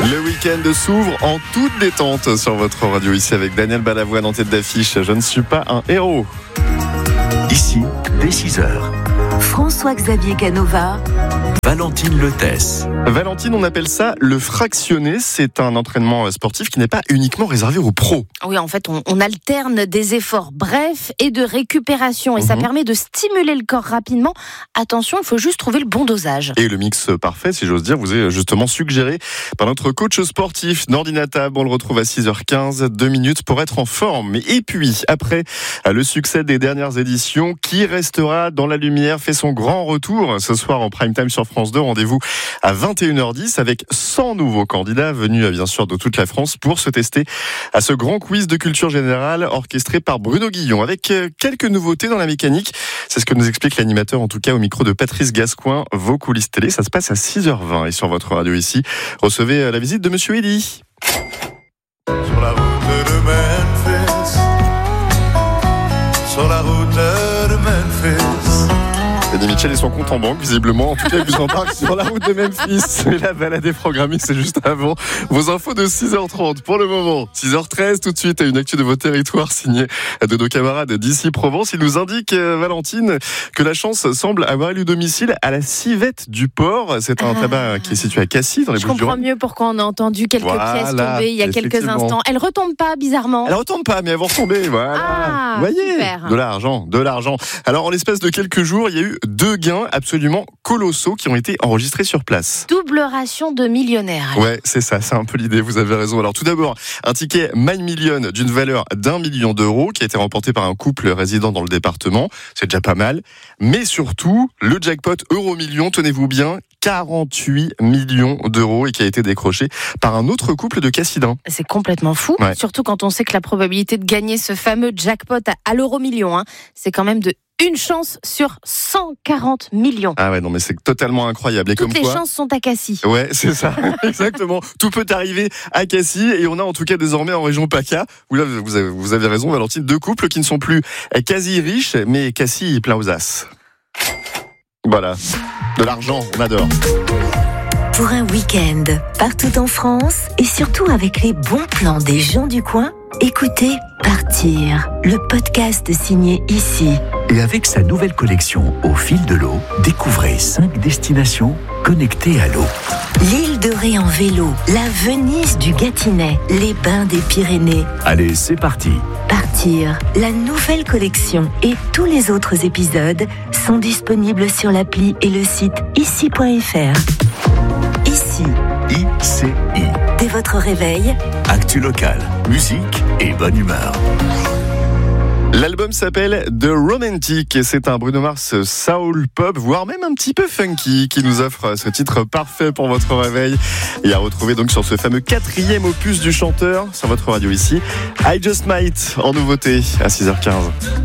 Le week-end s'ouvre en toute détente sur votre radio, ici avec Daniel Balavoine en tête d'affiche. Je ne suis pas un héros. Ici, dès 6h. François-Xavier Canova. Valentine Lethesse. Valentine, on appelle ça le fractionné. C'est un entraînement sportif qui n'est pas uniquement réservé aux pros. Oui, en fait, on alterne des efforts brefs et de récupération. Et ça permet de stimuler le corps rapidement. Attention, il faut juste trouver le bon dosage. Et le mix parfait, si j'ose dire, vous est justement suggéré par notre coach sportif, Nordina Tab. On le retrouve à 6h15, 2 minutes pour être en forme. Et puis, après le succès des dernières éditions, qui restera dans la lumière fait son grand retour ce soir en prime time sur France 2. Rendez-vous à 21h10 avec 100 nouveaux candidats venus bien sûr de toute la France pour se tester à ce grand quiz de culture générale orchestré par Bruno Guillon avec quelques nouveautés dans la mécanique. C'est ce que nous explique l'animateur, en tout cas au micro de Patrice Gascoin. Vos coulisses télé, ça se passe à 6h20 et sur votre radio ici, recevez la visite de Monsieur Eddy. Sur la route de Memphis, sur la route de Memphis. Eddie Mitchell et son compte en banque, visiblement. En tout cas, il vous embarque sur la route de Memphis. Et la balade est programmée, c'est juste avant. Vos infos de 6h30 pour le moment. 6h13, tout de suite, à une actu de vos territoires signée de nos camarades d'ici Provence. Il nous indique, Valentine, que la chance semble avoir élu domicile à la Civette du Port. C'est un tabac qui est situé à Cassis, dans les Bouches-du-Rhône. Je comprends mieux pourquoi on a entendu quelques pièces tomber il y a quelques instants. Elles retombent pas, bizarrement. Elles retombent pas, mais elles vont retomber. Voilà. Vous voyez, super. de l'argent. Alors, en l'espace de quelques jours, il y a eu 2 gains absolument colossaux qui ont été enregistrés sur place. Double ration de millionnaires. Ouais, c'est ça, c'est un peu l'idée, vous avez raison. Alors tout d'abord, un ticket My Million d'une valeur d'1 million d'euros qui a été remporté par un couple résidant dans le département. C'est déjà pas mal. Mais surtout, le jackpot Euro-Million, tenez-vous bien, 48 millions d'euros et qui a été décroché par un autre couple de Cassidins. C'est complètement fou, surtout quand on sait que la probabilité de gagner ce fameux jackpot à l'Euro-Million, c'est quand même de une chance sur 140 millions. Ah ouais, non mais c'est totalement incroyable. Et toutes comme les chances sont à Cassis. Ouais, c'est ça, exactement. Tout peut arriver à Cassis et on a en tout cas désormais en région PACA, où là vous avez raison Valentine, 2 couples qui ne sont plus quasi riches, mais Cassis plein aux as. Voilà, de l'argent, on adore. Pour un week-end, partout en France et surtout avec les bons plans des gens du coin, écoutez Partir, le podcast signé ici. Et avec sa nouvelle collection Au fil de l'eau, découvrez 5 destinations connectées à l'eau. L'île de Ré en vélo, la Venise du Gâtinais, les bains des Pyrénées. Allez, c'est parti. Partir, la nouvelle collection et tous les autres épisodes sont disponibles sur l'appli et le site ici.fr. Ici. ICI. Dès votre réveil, actu locale, musique et bonne humeur. L'album s'appelle The Romantic et c'est un Bruno Mars soul pop, voire même un petit peu funky, qui nous offre ce titre parfait pour votre réveil et à retrouver donc sur ce fameux 4e opus du chanteur sur votre radio ici, I Just Might en nouveauté à 6h15.